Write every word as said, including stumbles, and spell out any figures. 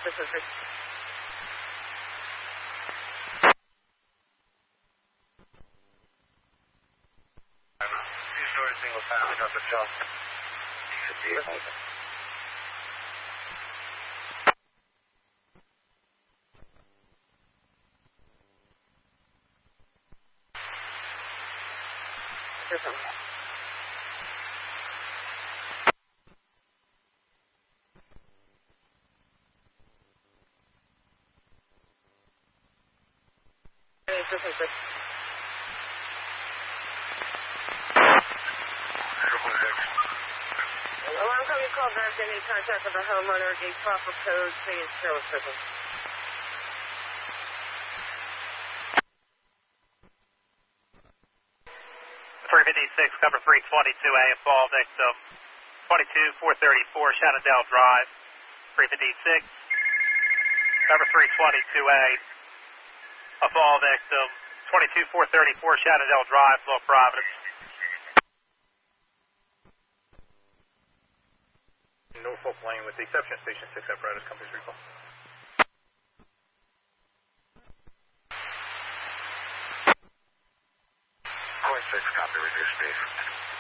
This is Rich. Two-story single family, Doctor Shaw. Should be amazing. This one. This is Rich. Alarm company call back. They need contact with the homeowner. The proper code. Say it's Carol Circle. three fifty-six, cover three twenty-two A, a fall victim. twenty-two four thirty-four Shenandoah Drive. three fifty-six, cover three twenty-two A, a fall victim. twenty-two four thirty-four Shenandoah Drive, Little Providence. Norfolk Lane with the exception of Station six apparatus, company's recall. Point six, copy, reduce speed.